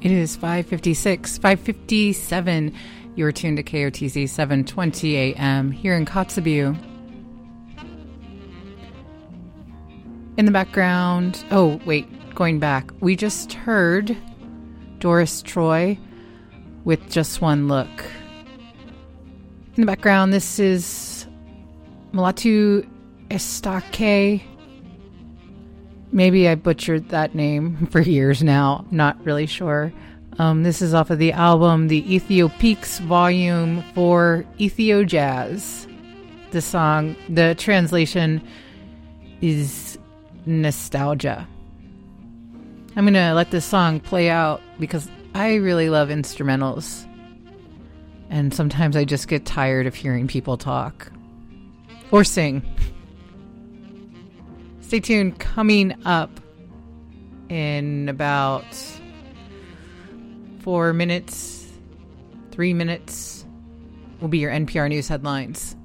It is 5:56, 5:57. You're tuned to KOTZ 720 AM here in Kotzebue. In the background, going back. We just heard Doris Troy with Just One Look. In the background, this is Mulatu Estaque. Maybe I butchered that name for years now. Not really sure. This is off of the album, the Ethiopiques Volume 4, Ethio Jazz. The song, the translation is Nostalgia. I'm going to let this song play out because I really love instrumentals. And sometimes I just get tired of hearing people talk or sing. Stay tuned. Coming up in about 4 minutes, 3 minutes, will be your NPR News headlines.